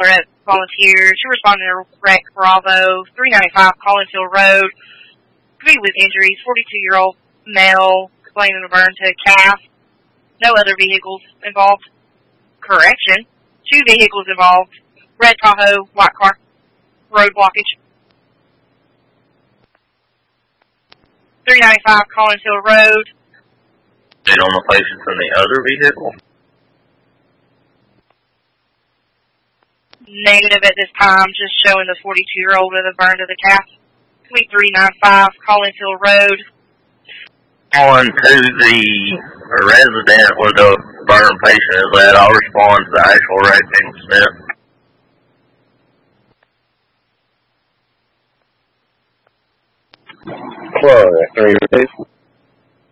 Lorette volunteers. You're responding to wreck Bravo, 395 Collinsville Road. Three with injuries, 42-year-old male explaining a burn to a calf. No other vehicles involved. Correction. 2 vehicles involved. Red Tahoe, white car. Road blockage. 395 Collinsville Road. Did on the patients in the other vehicle? Negative at this time, just showing the 42-year-old with a burn to the calf. 395 Collinsville Road. On to the resident where the burn patient is at, I'll respond to the actual wreck incident. Well, 3